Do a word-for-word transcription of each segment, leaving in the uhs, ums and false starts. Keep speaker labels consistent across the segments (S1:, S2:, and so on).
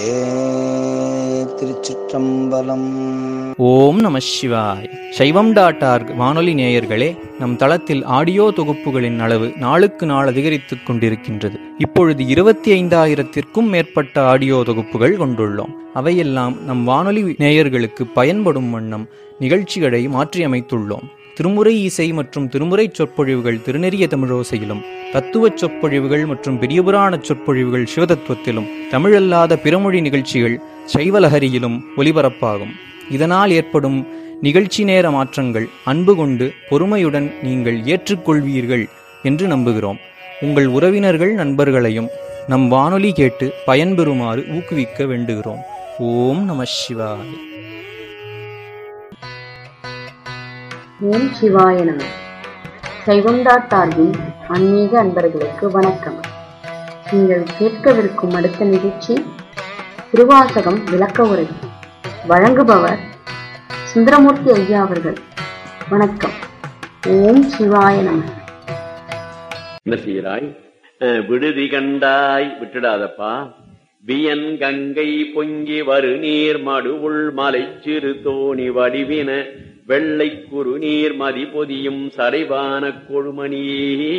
S1: திருச்சிற்றம்பலம்.
S2: ஓம் நம சிவாய். சைவம் டாட் ஆர்க் வானொலி நேயர்களே, நம் தளத்தில் ஆடியோ தொகுப்புகளின் அளவு நாளுக்கு நாள் அதிகரித்துக் கொண்டிருக்கின்றது. இப்பொழுது இருபத்தி ஐந்தாயிரத்திற்கும் மேற்பட்ட ஆடியோ தொகுப்புகள் கொண்டுள்ளோம். அவையெல்லாம் நம் வானொலி நேயர்களுக்கு பயன்படும் வண்ணம் நிகழ்ச்சிகளை மாற்றியமைத்துள்ளோம். திருமுறை இசை மற்றும் திருமுறை சொற்பொழிவுகள் திருநெறிய தமிழோசையிலும், தத்துவச் சொற்பொழிவுகள் மற்றும் பெரியபுராண சொற்பொழிவுகள் சிவதத்துவத்திலும், தமிழல்லாத பிறமொழி நிகழ்ச்சிகள் சைவலஹரியிலும் ஒலிபரப்பாகும். இதனால் ஏற்படும் நிகழ்ச்சி நேர மாற்றங்கள் அன்பு கொண்டு பொறுமையுடன் நீங்கள் ஏற்றுக்கொள்வீர்கள் என்று நம்புகிறோம். உங்கள் உறவினர்கள் நண்பர்களையும் நம் வானொலி கேட்டு பயன்பெறுமாறு ஊக்குவிக்க வேண்டுகிறோம். ஓம் நம சிவாய்.
S3: ஓம் சிவாய நம. சைவம் டாட் ஆர்கின் ஆன்மீக அன்பர்களுக்கு வணக்கம். நீங்கள் கேட்கவிருக்கும் அடுத்த நிகழ்ச்சி திருவாசகம் விளக்க உரை. வழங்குபவர் சுந்தரமூர்த்தி ஐயா அவர்கள். வணக்கம். ஓம் சிவாய நம.
S4: என்ன செய்கிறாய்? விடுதி கண்டாய், விட்டுடாதப்பா. வியன் கங்கை பொங்கி வரு நீர் மடுவுள் மலை சிறு தோணி வடிவின வெள்ளை குறு நீர் மதி பொதியும் சரைவான கொழுமணியே.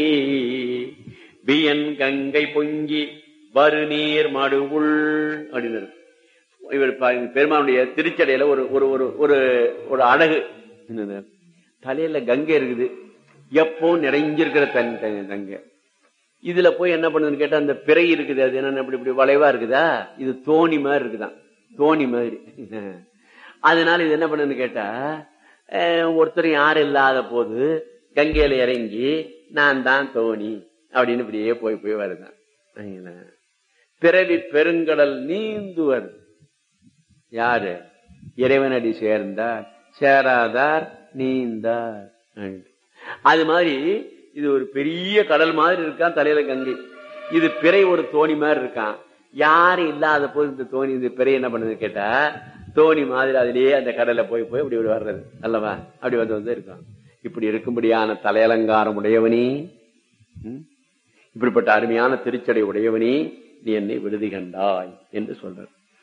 S4: வியன் கங்கை பொங்கி வரு நீர் மடுவுள் அப்படின்னு இவர் பெருமானுடைய திருச்சடையில ஒரு ஒரு ஒரு ஒரு அழகு. தலையில கங்கை இருக்குது, எப்போ நிறைஞ்சிருக்கிற தன் கங்கை. இதுல போய் என்ன பண்ணுதுன்னு கேட்டா, அந்த பிறை இருக்குது, அது என்ன இப்படி இப்படி வளைவா இருக்குதா, இது தோணி மாதிரி இருக்குதான், தோணி மாதிரி. அதனால இது என்ன பண்ணுன்னு கேட்டா, ஒருத்தர் யாரும் இல்லாத போது கங்கையில இறங்கி நான் தான் தோணி அப்படின்னு இப்படியே போய் போய் வருதான். பிறவி பெருங்கடல் நீந்துவர் யாரு? இறைவனடி சேர்ந்தார், சேராதார் நீந்தார். அது மாதிரி இது ஒரு பெரிய கடல் மாதிரி இருக்கான் தலையில கங்கை. இது பிறை ஒரு தோணி மாதிரி இருக்கான். யாரும் இல்லாத போது இந்த தோணி, இந்த பிறை என்ன பண்ணுது கேட்டா, தோணி மாதிரி அதிலேயே அந்த கடல்ல போய் போய் அப்படி வர்றது அல்லவா, அப்படி வந்து வந்து இருக்கான். இப்படி இருக்கும்படியான தலையலங்காரம் உடையவனே, இப்படிப்பட்ட அருமையான திருச்சடை உடையவனே, நீ என்னை விடுதி கண்டாய் என்று சொல்ற.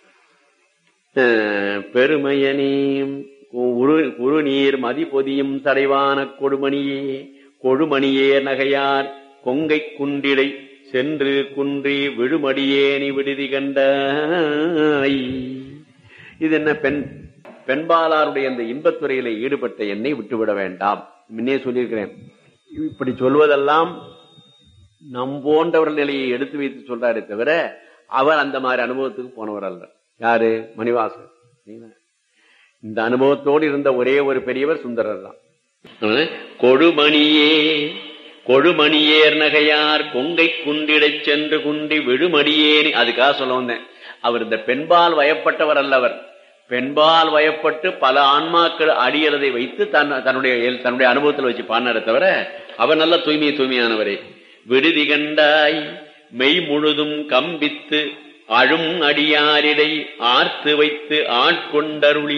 S4: பெருமையனே உரு நீர் மதி பொதியும் சடைவான கொடுமணியே, கொழுமணியே நகையார் கொங்கை குண்டிடை சென்று குன்றி விழுமடியே நீ விடுதி கண்டாய். இது என்ன? பெண் பெண்பாலாருடைய அந்த இன்பத்துறையில ஈடுபட்ட என்னை விட்டுவிட வேண்டாம். முன்னே சொல்லியிருக்கிறேன். இப்படி சொல்வதெல்லாம் நம் போன்றவர்கள் நிலையை எடுத்து வைத்து சொல்றாரே தவிர, அவர் அந்த மாதிரி அனுபவத்துக்கு போனவர் அல்ல. யாரு? மணிவாசகர். இந்த அனுபவத்தோடு இருந்த ஒரே ஒரு பெரியவர் சுந்தரர் தான். கொடுமணியே கொழுமணியேர் நகையார் கொங்கை குண்டிடை சென்று குண்டி விழுமடியேனி. அதுக்காக சொல்ல வந்தேன், அவர் இந்த பெண்பால் வயப்பட்டவர் அல்லவர். பெண்பால் வயப்பட்டு பல ஆன்மாக்கள் அடியறதை வைத்து தன் தன்னுடைய தன்னுடைய அனுபவத்தில் வச்சு பாடினாரே தவிர, அவர் நல்ல தூய்மை தூய்மையானவரே. விடுதி கண்டாய் மெய் முழுதும் கம்பித்து அழும் அடியாரிடை ஆர்த்து வைத்து ஆட்கொண்டருளி.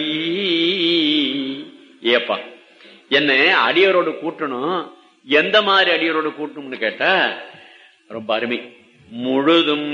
S4: ஏப்பா, என்ன அடியரோடு கூட்டணும், எந்த மாதிரி அடியரோடு கூட்டணும்னு கேட்டா ரொம்ப அருமை. முழுதும்,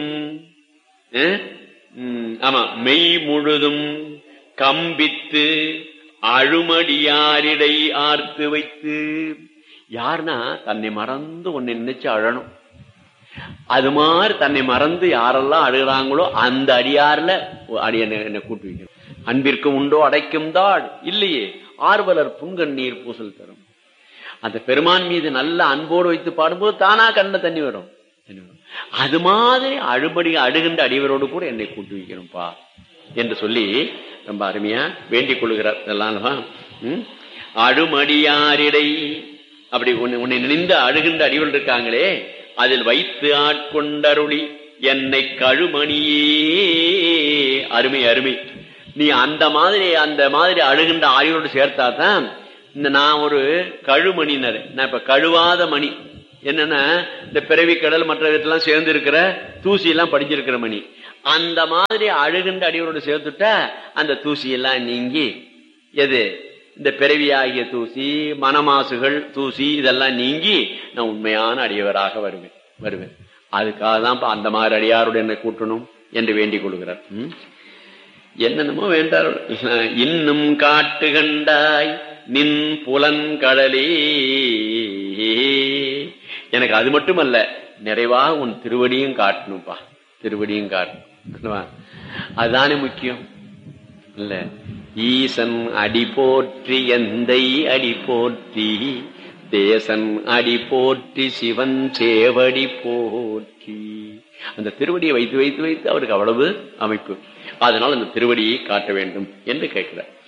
S4: ஆமா, மெய் முழுதும் கம்பித்து அழுமடியாரிடை ஆர்த்து வைத்து. யாருன்னா தன்னை மறந்து ஒன்னு நினைச்சு அழணும். அது மாதிரி தன்னை மறந்து யாரெல்லாம் அழுகிறாங்களோ அந்த அடியார்ல அடிய என்ன கூட்டு வைக்கணும். அன்பிற்கு உண்டோ அடைக்கும் தாள் இல்லையே, ஆர்வலர் புங்கண்ணீர் பூசல் தரும். அந்த பெருமான் மீது நல்ல அன்போடு வைத்து பாடும்போது தானா கண்ண தண்ணி வரும். அது மாதிரி அழுபடி அழுகின்ற அடிவரோடு கூட என்னை கூட்டு வைக்கணும்பா என்று சொல்லி ரொம்ப அருமையா வேண்டிக் கொள்கிறார். இதெல்லாம் அழுமடியாரிடை அப்படி உன்னை நினைந்து அழுகின்ற அடிவர்கள் இருக்காங்களே, அதில் வைத்து ஆட்கொண்டருளி என்னை கழுமணியே. அருமை அருமை. நீ அந்த மாதிரி அந்த மாதிரி அழுகின்ற ஆடியோடு சேர்த்தாதான் இந்த நான் ஒரு கழுமணினர். நான் இப்ப கழுவாத மணி என்னன்னா, இந்த பிறவி கடல் மற்ற விதத்தெல்லாம் சேர்ந்து இருக்கிற தூசி எல்லாம் படிஞ்சிருக்கிற மணி. அந்த மாதிரி அழுகின்ற அடியோடு சேர்த்துட்டா அந்த தூசி எல்லாம் நீங்கி, எது இந்த பிறவியாகிய தூசி, மனமாசுகள் தூசி இதெல்லாம் நீங்கி நான் உண்மையான அடியவராக வருவேன் வருவேன் அதுக்காக தான் அந்த மாதிரி அடியாரோட என்னை கூட்டணும் என்று வேண்டிக் கொள்கிறார். என்னென்னமோ வேண்டார். இன்னும் காட்டு கண்டாய் நின் புலன்கடலே, எனக்கு அது மட்டுமல்ல, நிறைவா உன் திருவடியும் காட்டணும்பா, திருவடியும் காட்டணும். அதுதானே முக்கியம் இல்ல. ஈசன் அடி போற்றி எந்தை அடி போற்றி, தேசன் அடி போற்றி சிவன் சேவடி போற்றி. அந்த திருவடியை வைத்து வைத்து வைத்து அவருக்கு அவ்வளவு அமைப்பு. அதனால் அந்த திருவடியை காட்ட வேண்டும் என்று கேட்கிறார்.